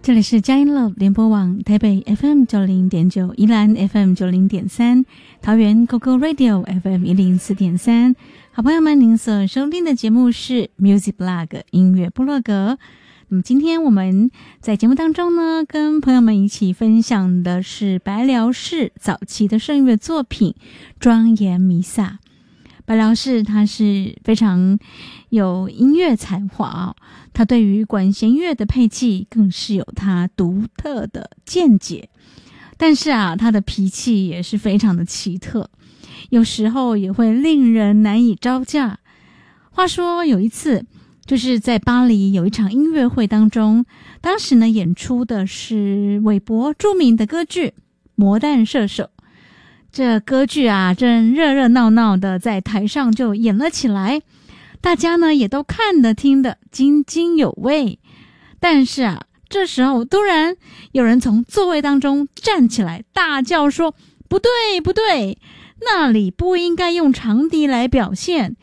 这里是佳音 Love 联播网台北 FM90.9， 宜兰 FM90.3， 桃园 GoGo Radio FM104.3。好朋友们，您所收听的节目是 Music Blog 音乐部落格。那么今天我们在节目当中呢，跟朋友们一起分享的是白辽士早期的圣乐作品《庄严弥撒》。白辽士他是非常有音乐才华他对于管弦乐的配器更是有他独特的见解。但是他的脾气也是非常的奇特，有时候也会令人难以招架。话说有一次，就是在巴黎有一场音乐会当中，当时呢演出的是韦伯著名的歌剧《魔弹射手》。这歌剧正热热闹闹的在台上就演了起来，大家呢也都看得听得津津有味。但是这时候突然有人从座位当中站起来大叫说，不对不对，那里不应该用长笛来表现，